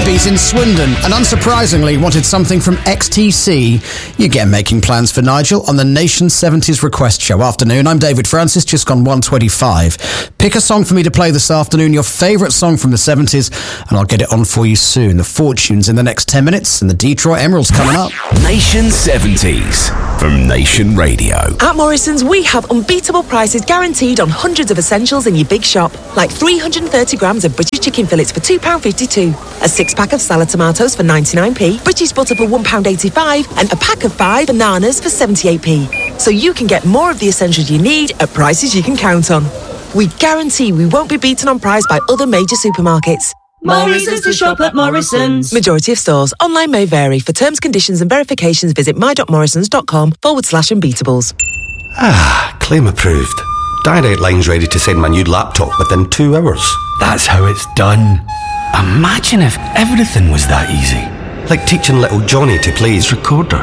Baby's in Swindon and unsurprisingly wanted something from XTC. You get Making Plans for Nigel on the Nation 70s Request Show. Afternoon, I'm David Francis, just gone 1:25. Pick a song for me to play this afternoon, your favourite song from the 70s, and I'll get it on for you soon. The Fortunes in the next 10 minutes and the Detroit Emeralds coming up. Nation 70s from Nation Radio. At Morrison's, we have unbeatable prices guaranteed on hundreds of essentials in your big shop, like 330 grams of British chicken fillets for £2.52, a six-pack of salad tomatoes for 99p, British butter for £1.85, and a pack of 5 bananas for 78p. So you can get more of the essentials you need at prices you can count on. We guarantee we won't be beaten on price by other major supermarkets. More reasons to shop at Morrison's. Majority of stores. Online may vary. For terms, conditions and verifications, visit my.morrisons.com/unbeatables. Claim approved. Direct Line's ready to send my new laptop within 2 hours. That's how it's done. Imagine if everything was that easy. Like teaching little Johnny to play his recorder.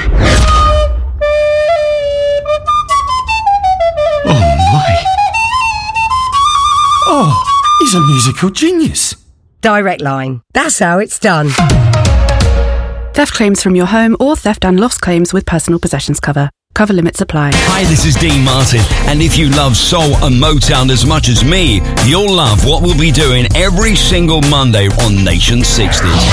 Oh my. Oh, he's a musical genius. Direct Line. That's how it's done. Theft claims from your home or theft and loss claims with personal possessions cover. Cover limits apply. Hi, this is Dean Martin, and if you love soul and Motown as much as me, you'll love what we'll be doing every single Monday on Nation 60s.